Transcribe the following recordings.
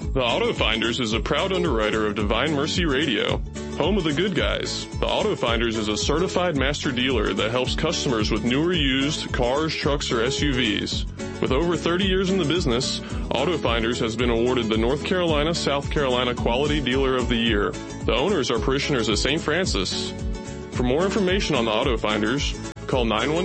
The Auto Finders is a proud underwriter of Divine Mercy Radio, home of the good guys. The Auto Finders is a certified master dealer that helps customers with new or used cars, trucks, or SUVs. With over 30 years in the business, Auto Finders has been awarded the North Carolina, South Carolina Quality Dealer of the Year. The owners are parishioners of St. Francis. For more information on the Auto Finders, call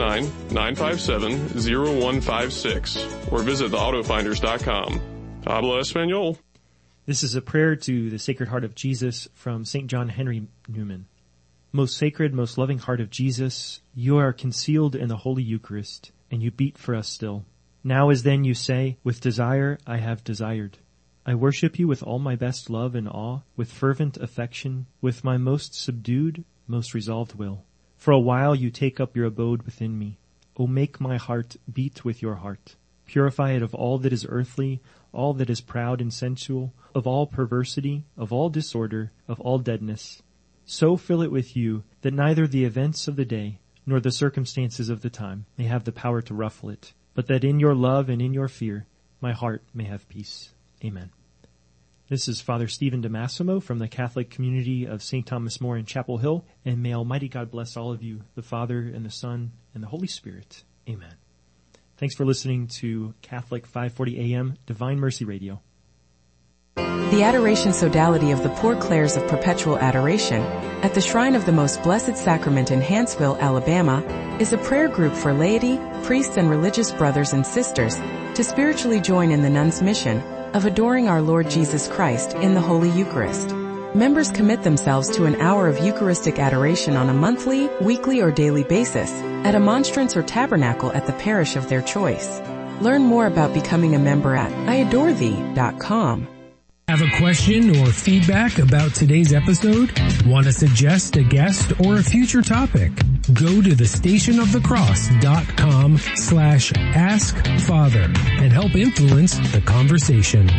919-957-0156 or visit theautofinders.com. Habla Espanol. This is a prayer to the Sacred Heart of Jesus from St. John Henry Newman. Most sacred, most loving heart of Jesus, you are concealed in the Holy Eucharist, and you beat for us still. Now as then you say, with desire I have desired. I worship you with all my best love and awe, with fervent affection, with my most subdued, most resolved will. For a while you take up your abode within me. O make my heart beat with your heart. Purify it of all that is earthly, all that is proud and sensual, of all perversity, of all disorder, of all deadness. So fill it with you that neither the events of the day nor the circumstances of the time may have the power to ruffle it, but that in your love and in your fear my heart may have peace. Amen. This is Father Stephen DeMassimo from the Catholic community of St. Thomas More in Chapel Hill, and may Almighty God bless all of you, the Father and the Son and the Holy Spirit. Amen. Thanks for listening to Catholic 540 AM Divine Mercy Radio. The Adoration Sodality of the Poor Clares of Perpetual Adoration at the Shrine of the Most Blessed Sacrament in Hanceville, Alabama, is a prayer group for laity, priests, and religious brothers and sisters to spiritually join in the nuns' mission of adoring our Lord Jesus Christ in the Holy Eucharist. Members commit themselves to an hour of Eucharistic adoration on a monthly, weekly, or daily basis at a monstrance or tabernacle at the parish of their choice. Learn more about becoming a member at iadorethee.com. Have a question or feedback about today's episode? Want to suggest a guest or a future topic? Go to thestationofthecross.com/askfather and help influence the conversation.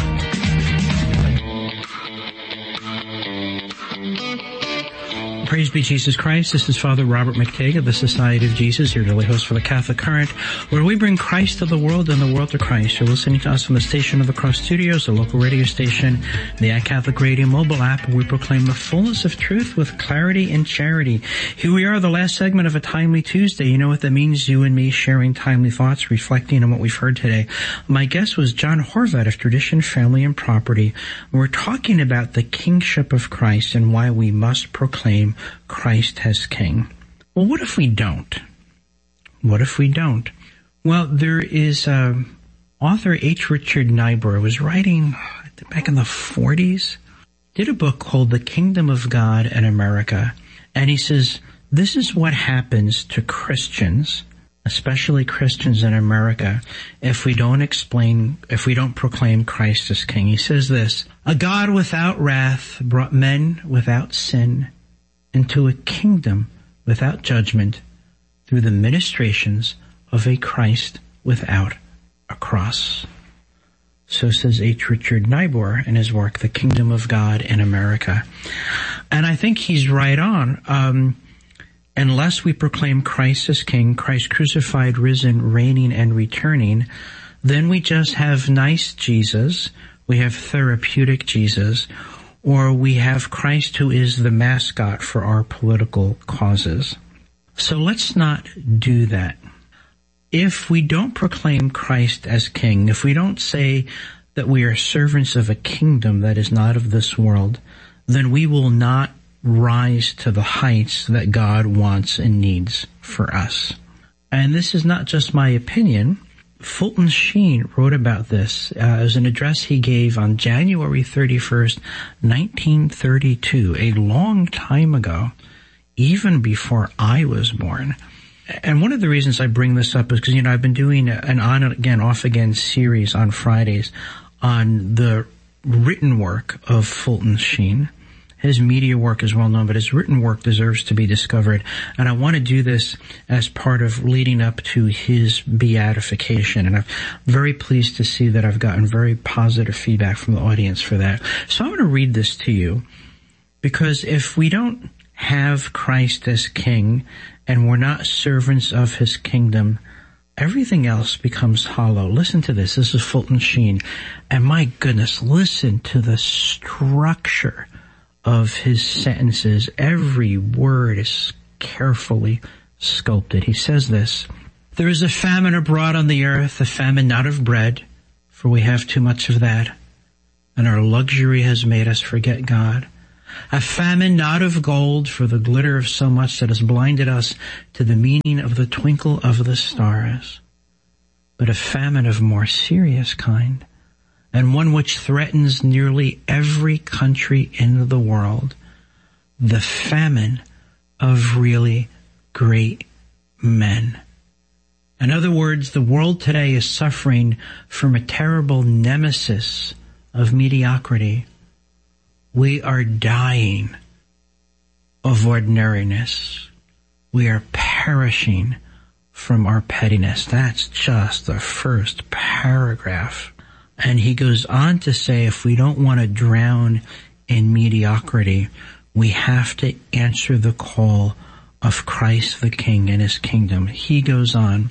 Praise be Jesus Christ. This is Father Robert McTague of the Society of Jesus, your daily host for the Catholic Current, where we bring Christ to the world and the world to Christ. You're listening to us from the Station of the Cross Studios, a local radio station, the iCatholic Radio mobile app, where we proclaim the fullness of truth with clarity and charity. Here we are, the last segment of a Timely Tuesday. You know what that means? You and me sharing timely thoughts, reflecting on what we've heard today. My guest was John Horvat of Tradition, Family, and Property. We're talking about the kingship of Christ and why we must proclaim Christ as King. Well, what if we don't? What if we don't? Well, there is author H. Richard Niebuhr was writing back in the 40s, did a book called The Kingdom of God in America. And he says, this is what happens to Christians, especially Christians in America, if we don't proclaim Christ as King. He says this, a God without wrath brought men without sin into a kingdom without judgment through the ministrations of a Christ without a cross. So says H. Richard Niebuhr in his work, The Kingdom of God in America. And I think he's right on. Unless we proclaim Christ as King, Christ crucified, risen, reigning, and returning, then we just have nice Jesus, we have therapeutic Jesus, or we have Christ who is the mascot for our political causes. So let's not do that. If we don't proclaim Christ as King, if we don't say that we are servants of a kingdom that is not of this world, then we will not rise to the heights that God wants and needs for us. And this is not just my opinion. Fulton Sheen wrote about this as an address he gave on January 31st, 1932, a long time ago, even before I was born. And one of the reasons I bring this up is because, I've been doing an on-again, off-again series on Fridays on the written work of Fulton Sheen. His media work is well known, but his written work deserves to be discovered. And I want to do this as part of leading up to his beatification. And I'm very pleased to see that I've gotten very positive feedback from the audience for that. So I'm going to read this to you, because if we don't have Christ as King and we're not servants of his kingdom, everything else becomes hollow. Listen to this. This is Fulton Sheen. And my goodness, listen to the structure of his sentences. Every word is carefully sculpted. He says this: there is a famine abroad on the earth, a famine not of bread, for we have too much of that, and our luxury has made us forget God. A famine not of gold, for the glitter of so much that has blinded us to the meaning of the twinkle of the stars, but a famine of more serious kind, and one which threatens nearly every country in the world, the famine of really great men. In other words, the world today is suffering from a terrible nemesis of mediocrity. We are dying of ordinariness. We are perishing from our pettiness. That's just the first paragraph. And he goes on to say, if we don't want to drown in mediocrity, we have to answer the call of Christ the King and his kingdom. He goes on,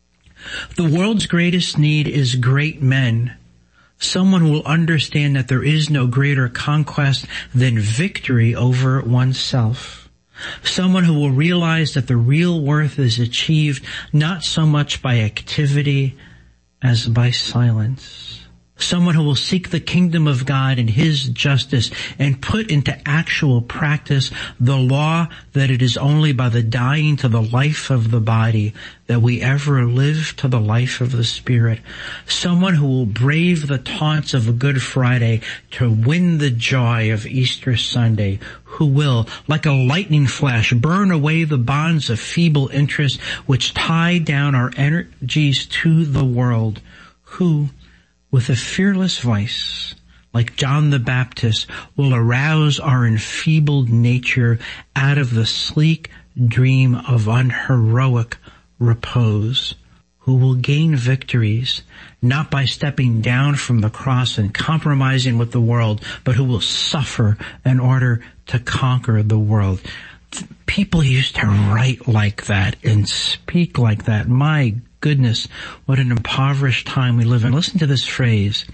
the world's greatest need is great men. Someone who will understand that there is no greater conquest than victory over oneself. Someone who will realize that the real worth is achieved not so much by activity as by silence. Someone who will seek the kingdom of God and his justice and put into actual practice the law that it is only by the dying to the life of the body that we ever live to the life of the Spirit. Someone who will brave the taunts of a Good Friday to win the joy of Easter Sunday. Who will, like a lightning flash, burn away the bonds of feeble interest which tie down our energies to the world. Who, with a fearless voice, like John the Baptist, will arouse our enfeebled nature out of the sleek dream of unheroic repose, who will gain victories, not by stepping down from the cross and compromising with the world, but who will suffer in order to conquer the world. People used to write like that and speak like that. My goodness, what an impoverished time we live in. Listen to this phrase,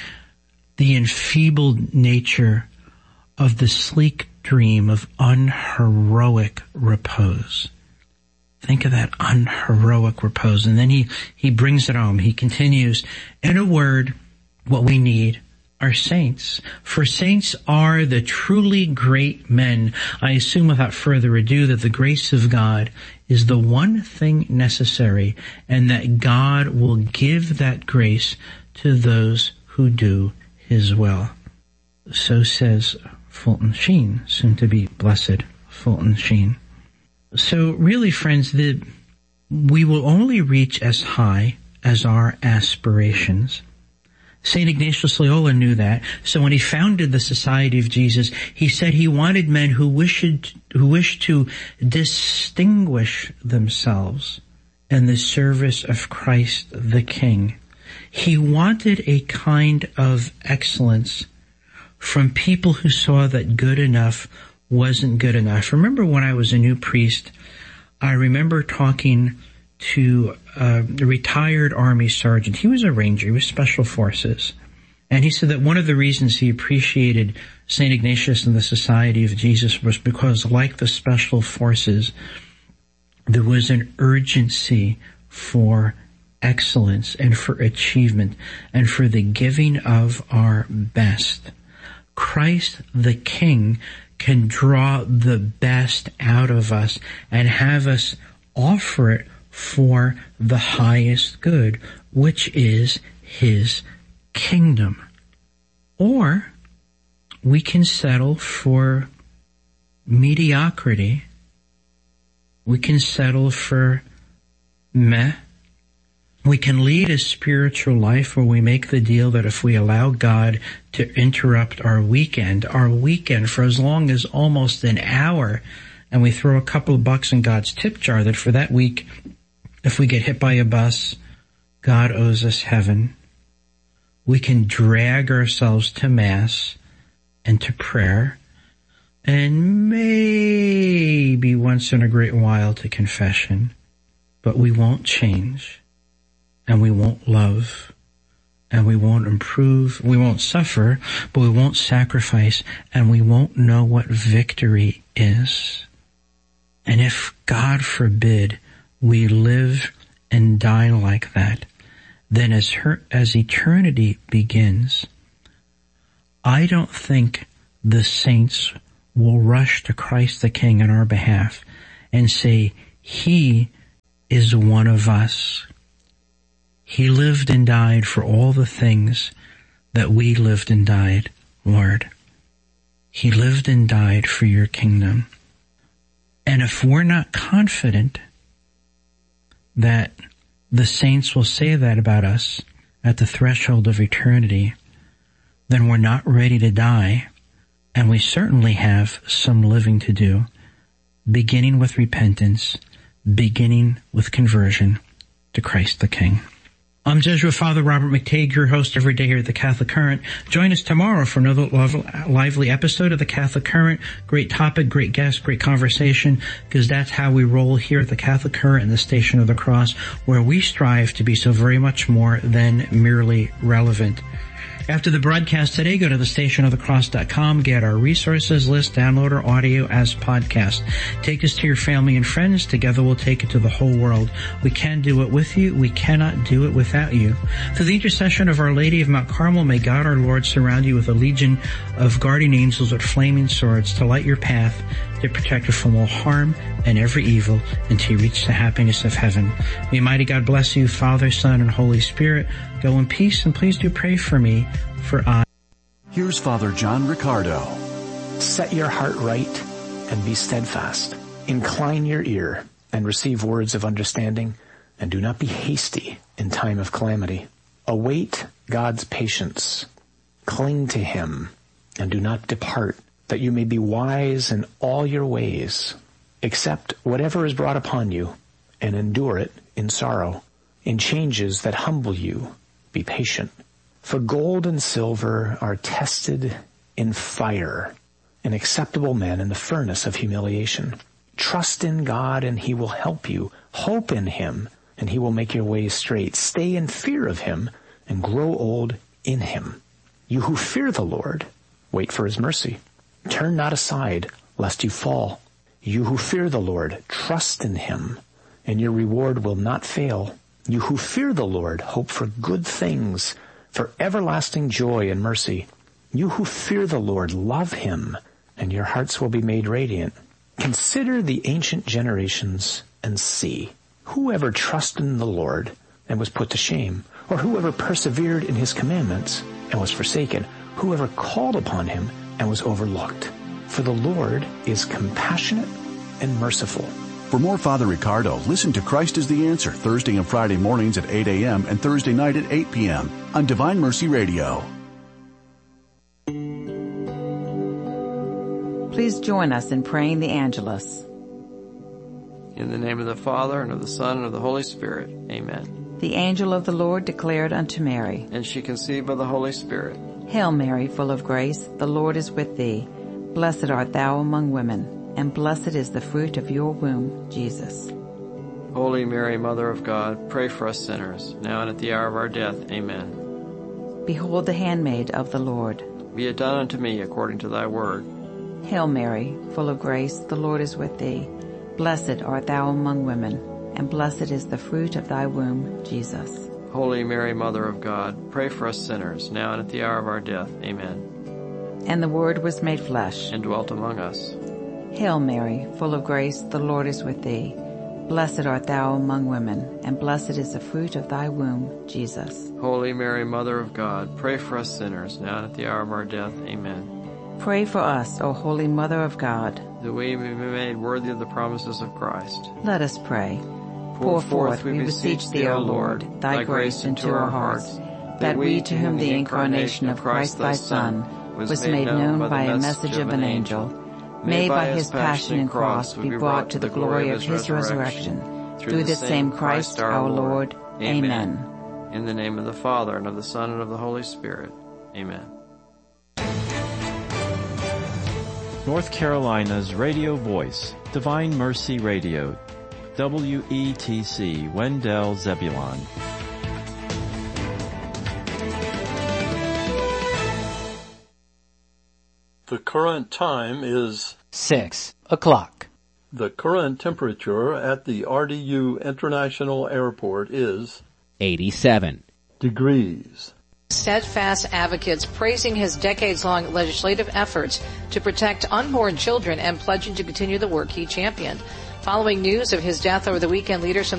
the enfeebled nature of the sleek dream of unheroic repose. Think of that, unheroic repose. And then he brings it home. He continues, in a word, what we need are saints. For saints are the truly great men. I assume without further ado that the grace of God is the one thing necessary, and that God will give that grace to those who do his will. So says Fulton Sheen, soon to be blessed Fulton Sheen. So really, friends, we will only reach as high as our aspirations. St. Ignatius Loyola knew that. So when he founded the Society of Jesus, he said he wanted men who wished to distinguish themselves in the service of Christ the King. He wanted a kind of excellence from people who saw that good enough wasn't good enough. Remember when I was a new priest, I remember talking to a retired Army sergeant. He was a ranger. He was Special Forces. And he said that one of the reasons he appreciated St. Ignatius and the Society of Jesus was because, like the Special Forces, there was an urgency for excellence and for achievement and for the giving of our best. Christ the King can draw the best out of us and have us offer it for the highest good, which is his kingdom. Or we can settle for mediocrity. We can settle for meh. We can lead a spiritual life where we make the deal that if we allow God to interrupt our weekend for as long as almost an hour, and we throw a couple of bucks in God's tip jar, that for that week, if we get hit by a bus, God owes us heaven. We can drag ourselves to Mass and to prayer, and maybe once in a great while to confession, but we won't change. and we won't love, and we won't improve, we won't suffer, but we won't sacrifice, and we won't know what victory is. And if, God forbid, we live and die like that, then as eternity begins, I don't think the saints will rush to Christ the King on our behalf and say, He is one of us. He lived and died for all the things that we lived and died, Lord. He lived and died for your kingdom. And if we're not confident that the saints will say that about us at the threshold of eternity, then we're not ready to die, and we certainly have some living to do, beginning with repentance, beginning with conversion to Christ the King. I'm Jesuit Father Robert McTague, your host every day here at the Catholic Current. Join us tomorrow for another lively episode of the Catholic Current. Great topic, great guest, great conversation, because that's how we roll here at the Catholic Current and the Station of the Cross, where we strive to be so very much more than merely relevant. After the broadcast today, go to thestationofthecross.com, get our resources list, download our audio as podcast. Take us to your family and friends. Together we'll take it to the whole world. We can do it with you. We cannot do it without you. Through the intercession of Our Lady of Mount Carmel, may God our Lord surround you with a legion of guardian angels with flaming swords to light your path, to protect you from all harm and every evil until you reach the happiness of heaven. May mighty God bless you, Father, Son, and Holy Spirit. Go in peace, and please do pray for me, for I. Here's Father John Riccardo. Set your heart right and be steadfast. Incline your ear and receive words of understanding, and do not be hasty in time of calamity. Await God's patience. Cling to Him and do not depart, that you may be wise in all your ways. Accept whatever is brought upon you and endure it in sorrow. In changes that humble you, be patient. For gold and silver are tested in fire, an acceptable man in the furnace of humiliation. Trust in God and He will help you. Hope in Him and He will make your ways straight. Stay in fear of Him and grow old in Him. You who fear the Lord, wait for His mercy. Turn not aside lest you fall. You who fear the Lord, trust in Him, and your reward will not fail. You who fear the Lord, hope for good things, for everlasting joy and mercy. You who fear the Lord, love Him, and your hearts will be made radiant. Consider the ancient generations and see. Whoever trusted in the Lord and was put to shame, or whoever persevered in His commandments and was forsaken, whoever called upon Him and was overlooked. For the Lord is compassionate and merciful. For more Father Riccardo, listen to Christ is the Answer Thursday and Friday mornings at 8 a.m. and Thursday night at 8 p.m. on Divine Mercy Radio. Please join us in praying the Angelus. In the name of the Father, and of the Son, and of the Holy Spirit. Amen. The angel of the Lord declared unto Mary, And she conceived by the Holy Spirit. Hail Mary, full of grace, the Lord is with thee. Blessed art thou among women, and blessed is the fruit of your womb, Jesus. Holy Mary, Mother of God, pray for us sinners, now and at the hour of our death. Amen. Behold the handmaid of the Lord. Be it done unto me according to thy word. Hail Mary, full of grace, the Lord is with thee. Blessed art thou among women, and blessed is the fruit of thy womb, Jesus. Holy Mary, Mother of God, pray for us sinners, now and at the hour of our death. Amen. And the Word was made flesh, and dwelt among us. Hail Mary, full of grace, the Lord is with thee. Blessed art thou among women, and blessed is the fruit of thy womb, Jesus. Holy Mary, Mother of God, pray for us sinners, now and at the hour of our death. Amen. Pray for us, O Holy Mother of God, that we may be made worthy of the promises of Christ. Let us pray. Pour forth, we beseech thee, O Lord, thy grace into our hearts, that we, to whom the incarnation of Christ thy Son was made known by a message of an angel, may by his passion and cross be brought to the glory of his resurrection, through the same Christ our Lord. Amen. In the name of the Father, and of the Son, and of the Holy Spirit. Amen. North Carolina's radio voice, Divine Mercy Radio, WETC, Wendell, Zebulon. The current time is 6 o'clock. The current temperature at the RDU International Airport is 87 degrees. Steadfast advocates praising his decades-long legislative efforts to protect unborn children and pledging to continue the work he championed. Following news of his death over the weekend, leaders from